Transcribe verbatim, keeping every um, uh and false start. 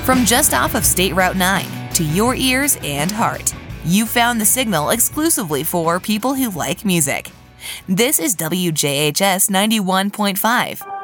From just off of State Route nine to your ears and heart, you found the signal exclusively for people who like music. This is W J H S ninety-one point five.